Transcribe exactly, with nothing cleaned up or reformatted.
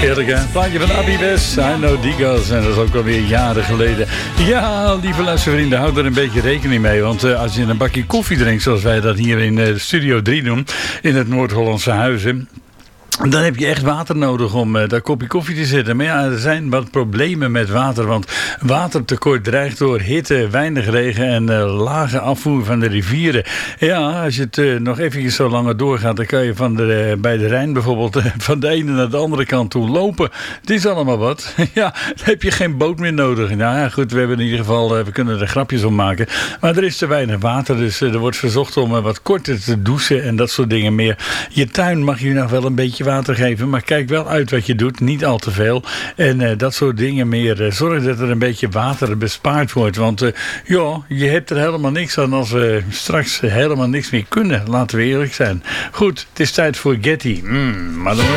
heerlijk hè. Plaatje van Abby West, I Know Digos. En dat is ook alweer jaren geleden. Ja, lieve luistervrienden, houd er een beetje rekening mee. Want uh, als je een bakje koffie drinkt, zoals wij dat hier in uh, Studio drie doen, in het Noord-Hollandse Huizen, dan heb je echt water nodig om uh, dat kopje koffie te zetten. Maar ja, er zijn wat problemen met water. Want watertekort dreigt door hitte, weinig regen en uh, lage afvoer van de rivieren. Ja, als je het uh, nog eventjes zo langer doorgaat, dan kan je van de, uh, bij de Rijn bijvoorbeeld uh, van de ene naar de andere kant toe lopen. Het is allemaal wat. Ja, dan heb je geen boot meer nodig. Nou ja, goed, we hebben in ieder geval, uh, we kunnen er grapjes om maken. Maar er is te weinig water, dus uh, er wordt verzocht om uh, wat korter te douchen en dat soort dingen meer. Je tuin mag je nog wel een beetje water geven, maar kijk wel uit wat je doet, niet al te veel. En uh, dat soort dingen meer. Uh, zorg dat er een beetje water bespaard wordt, want uh, ja, je hebt er helemaal niks aan als we straks helemaal niks meer kunnen. Laten we eerlijk zijn. Goed, het is tijd voor Getty. Mm, maar dan